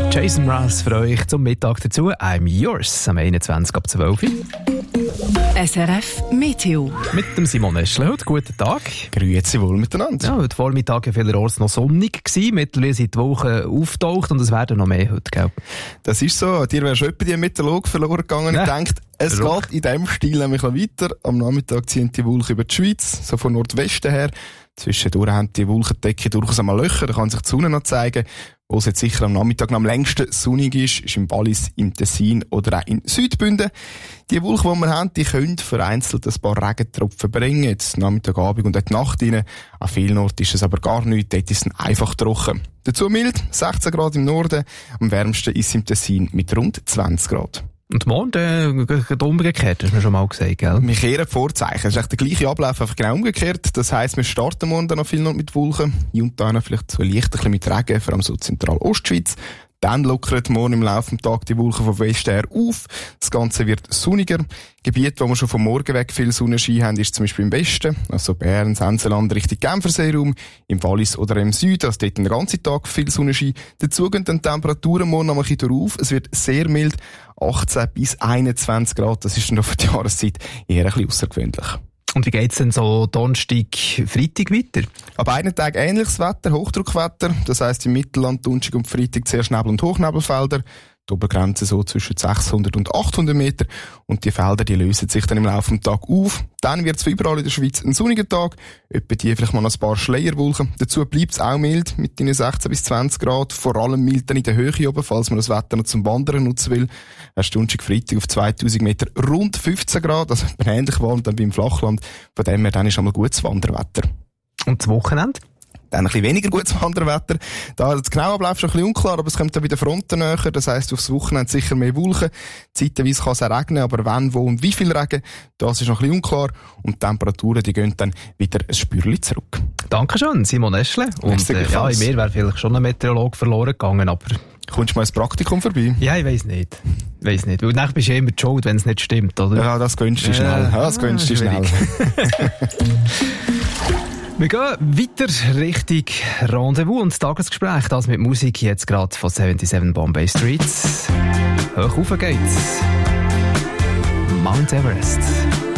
Jason Mraz für euch zum Mittag dazu. I'm yours am 21 ab 12 Uhr. SRF Meteo. Mit dem Simon Eschle heute. Guten Tag. Grüezi wohl miteinander. Ja, heute Vormittag war vielerorts noch sonnig gewesen. Mittlerweile sind die Wolken auftaucht und es werden noch mehr heute, gell? Das ist so. Dir wäre schon die Meteorolog verloren gegangen. Ich denke, es geht in diesem Stil nämlich noch weiter. Am Nachmittag ziehen die Wolken über die Schweiz, so von Nordwesten her. Zwischendurch haben die Wolkendecke durchaus einmal Löcher, da kann sich die Sonne noch zeigen. Wo es jetzt sicher am Nachmittag noch am längsten sonnig ist im Wallis, im Tessin oder auch in Südbünden. Die Wolken, die wir haben, die können vereinzelt ein paar Regentropfen bringen. Jetzt Nachmittag, Abend und auch die Nacht rein. An vielen Orten ist es aber gar nichts, dort ist es einfach trocken. Dazu mild, 16 Grad im Norden, am wärmsten ist es im Tessin mit rund 20 Grad. Und morgen umgekehrt, hast du mir schon mal gesagt, gell? Wir kehren die Vorzeichen. Es ist echt der gleiche Ablauf, einfach genau umgekehrt. Das heisst, wir starten morgen dann noch viel mit Wolken. Hier und da vielleicht so leicht ein bisschen mit Regen, vor allem so Zentral-Ostschweiz. Dann lockert morgen im Laufe des Tages die Wolken von Westen her auf. Das Ganze wird sonniger. Gebiet, wo wir schon vom Morgen weg viel Sonnenschein haben, ist zum Beispiel im Westen, also Bern, Senseland, Richtung Genferseeraum, im Wallis oder im Süden, also dort den ganzen Tag viel Sonnenschein. Dazu gehen dann die Temperaturen morgen noch ein bisschen auf. Es wird sehr mild, 18 bis 21 Grad. Das ist dann für die Jahreszeit eher ein bisschen außergewöhnlich. Und wie geht's denn so Donnerstag, Freitag weiter? An beiden Tagen ähnliches Wetter, Hochdruckwetter. Das heisst im Mittelland, Donnerstag und Freitag zuerst Nebel- und Hochnebelfelder. Die Obergrenze so zwischen 600 und 800 Meter. Und die Felder, die lösen sich dann im Laufe des Tages auf. Dann wird es überall in der Schweiz ein sonniger Tag. Etwa die vielleicht mal noch ein paar Schleierwolken. Dazu bleibt es auch mild mit den 16 bis 20 Grad. Vor allem mild dann in der Höhe oben, falls man das Wetter noch zum Wandern nutzen will. Erst Donnerstag, Freitag auf 2000 Meter rund 15 Grad. Also ähnlich warm dann beim Flachland. Von dem her dann ist einmal gutes Wanderwetter. Und das Wochenende? Dann ein bisschen weniger gutes Wanderwetter. Da das genaue Ablauf schon ein bisschen unklar, aber es kommt dann bei den Fronten näher. Das heisst, aufs Wochenende sicher mehr Wolken. Zeitweise kann es auch regnen, aber wann, wo und wie viel Regen, das ist noch ein bisschen unklar. Und die Temperaturen, die gehen dann wieder ein Spürchen zurück. Dankeschön, Simon Eschle. Und ja, in mir wäre vielleicht schon ein Meteorolog verloren gegangen, aber... Kommst du mal ins Praktikum vorbei? Ja, ich weiss nicht. Weil dann bist du immer die Schuld, wenn es nicht stimmt, oder? Ja, das gönnst du schnell. Ja, das gönnst du schnell. Wir gehen weiter Richtung Rendezvous und das Tagesgespräch. Das mit Musik jetzt gerade von 77 Bombay Streets. Hoch rauf geht's. Mount Everest.